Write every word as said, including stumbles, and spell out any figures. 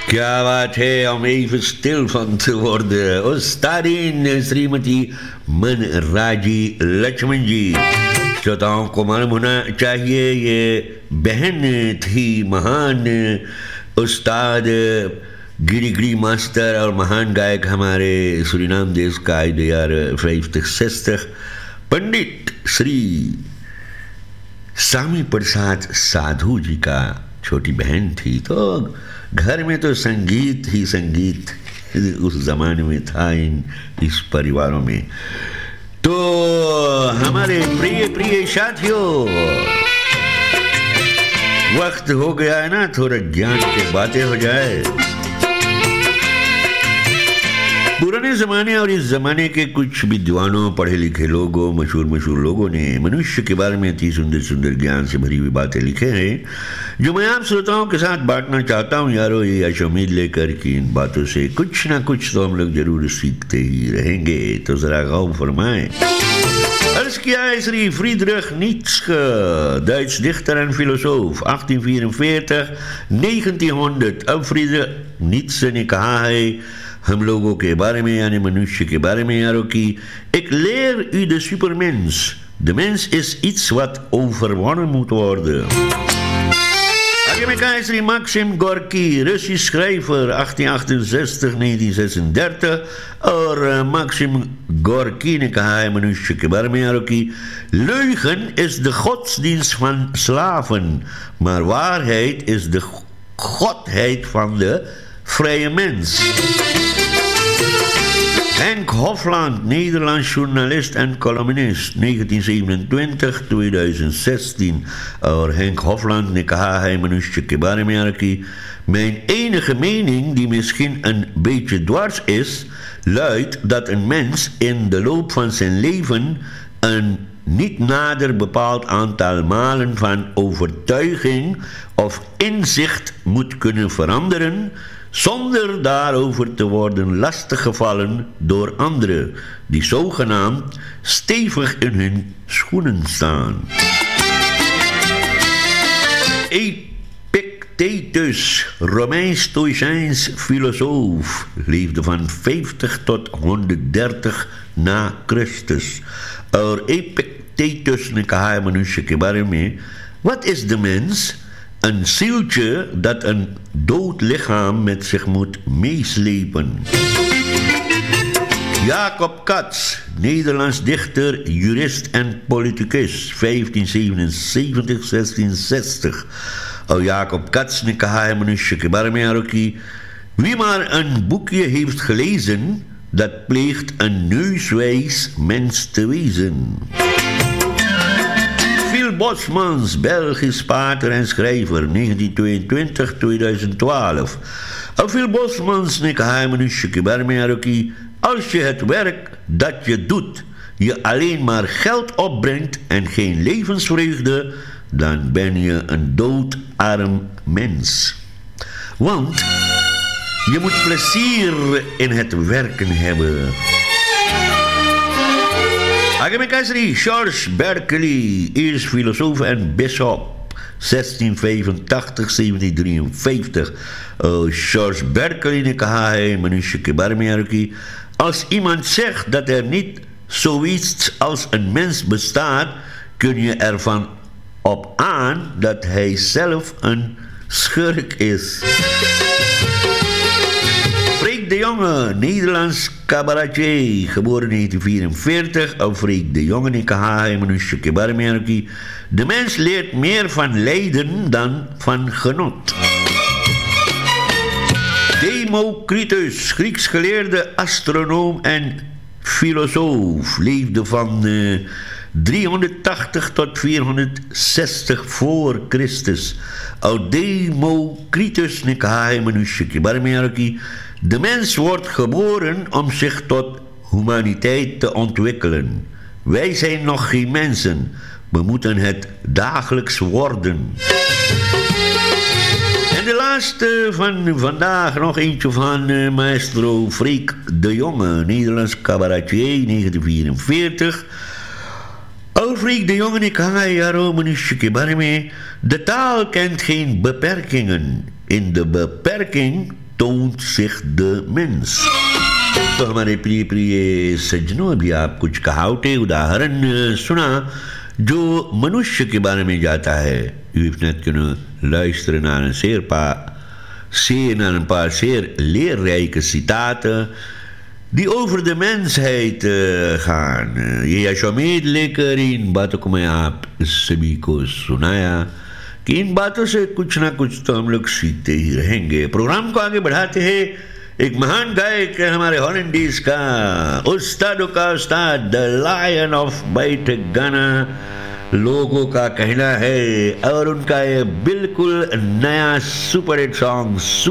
क्या बात है om even stil van te worden. Ustadin Shrimati मनराजी लक्ष्मण जी, श्रोताओं को मालूम होना चाहिए ये बहन थी महान उस्ताद गिरिगिरी मास्टर और महान गायक हमारे सूरीनाम देश का uit de jaren vijftig zestig Pandit श्री स्वामी प्रसाद साधु जी का छोटी बहन थी। तो घर में तो संगीत ही संगीत उस जमाने में था इन इस परिवारों में। तो हमारे प्रिय प्रिय साथियों, वक्त हो गया है ना थोड़ा ज्ञान की बातें हो जाए। पुराने ज़माने और इस ज़माने के कुछ विद्वानों, पढ़े लिखे लोगों, मशहूर मशहूर लोगों ने मनुष्य के बारे में इतनी सुंदर सुंदर ज्ञान से भरी हुई बातें लिखे हैं जो मैं आप श्रोताओं के साथ बांटना चाहता हूँ यारो, ये आशा उम्मीद लेकर कि इन बातों से कुछ ना कुछ तो हम लोग जरूर सीखते ही रहेंगे। तो ज़रा गौर फरमाएं। अर्ज़ किया है Shri Friedrich Nietzsche, Duits dichter en filosoof, achttien vierenveertig tot negentienhonderd। अब फ्रीडरिख नीत्शे ने कहा है हम लोगों के बारे में, यानी मनुष्य के बारे में यारों की, ik leer u de supermens. De mens is iets wat overwonnen moet worden. आगे में कहा है Shri Maxim Gorky, Russisch schrijver, achttien achtenzestig tot negentien zesendertig। और Maxim Gorky ने कहा है मनुष्य के बारे में यारों की, leugen is de godsdienst van slaven, maar waarheid is de godheid van de vrije mens. Henk Hofland, Nederlands journalist en columnist, negentien zevenentwintig tot tweeduizend zestien। और Henk Hofland ने कहा है मनुष्य के बारे में यार की, mijn enige mening die misschien een beetje dwars is, luidt dat een mens in de loop van zijn leven een niet nader bepaald aantal malen van overtuiging of inzicht moet kunnen veranderen, zonder daarover te worden lastiggevallen door anderen die zogenaamd stevig in hun schoenen staan. Epictetus, Romeins-Stoïcijns filosoof, leefde van vijftig tot honderddertig na Christus. और Epictetus ने कहा है मनुष्य के बारे में, wat is de mens? Een zieltje dat een dood lichaam met zich moet meeslepen. Jacob Cats, Nederlands dichter, jurist en politicus, vijftien zevenenzeventig tot zestien zestig। और Jacob Cats ने कहा है मनुष्य के बारे में यारों की, wie maar een boekje heeft gelezen, dat pleegt een neuswijs mens te wezen. Phil Bosmans, Belgisch pater en schrijver, negentien tweeëntwintig tot tweeduizend twaalf। और Phil Bosmans ने कहा है मनुष्य के बारे में यारों की, als je het werk dat je doet je alleen maar geld opbrengt en geen levensvreugde, dan ben je een doodarm mens. Want je moet plezier in het werken hebben. आगे में कहा Shri Charles Berkeley, Iers filosoof en bisschop, zestien vijfentachtig tot zeventien drieënvijftig। uh, Charles Berkeley ने कहा है मनुष्य के बारे में यार की, als iemand zegt dat er niet zoiets als een mens bestaat, kun je ervan op aan dat hij zelf een schurk is. Freek de Jonge, Nederlands cabaretier, geboren negentien vierenveertig। Of Freek de Jonge ने कहा है मनुष्य के बारे में यार की, de mens leert meer van lijden dan van genot. Democritus, Grieks geleerde, astronoom en filosoof, leefde van uh, driehonderdtachtig tot vierhonderdzestig voor Christus। और Democritus ने कहा है मनुष्य के बारे में यार की, de mens wordt geboren om zich tot humaniteit te ontwikkelen. Wij zijn nog geen mensen, we moeten het dagelijks worden. En de laatste van vandaag, nog eentje van uh, maestro Freek de Jonge, Nederlands cabaretier, negentien vierenveertig। और Freek de Jonge ने कहा है यारो मनुष्य के बारे में, de taal kent geen beperkingen. In de beperking don't zich de mens। तो हमारे प्रिय प्रिय सज्जनों, अभी आप कुछ कहावतें उदाहरण सुना जो मनुष्य के बारे में जाता है। U heeft net kunnen luisteren naar een zeer paar, zeer, naar een paar zeer leerrijke citaten die over de mensheid uh, gaan। ये अशोमेध लेकर इन बातों को मैं आप सभी को सुनाया कि इन बातों से कुछ ना कुछ तो हम लोग सीखते ही रहेंगे। प्रोग्राम को आगे बढ़ाते हैं एक महान गायक हमारे हॉलैंडीज का, उस्तादों का उस्ताद, द लायन ऑफ बैठ गाना लोगों का कहना है, और उनका ये बिल्कुल नया सुपर हिट सॉन्ग